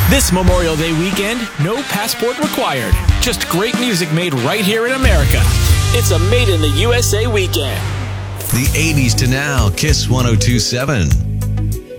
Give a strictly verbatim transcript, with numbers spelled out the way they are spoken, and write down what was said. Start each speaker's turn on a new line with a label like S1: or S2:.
S1: This Memorial Day weekend, no passport required. Just great music made right here in America. It's a Made in the U S A weekend.
S2: The eighties to now, Kiss one oh two point seven.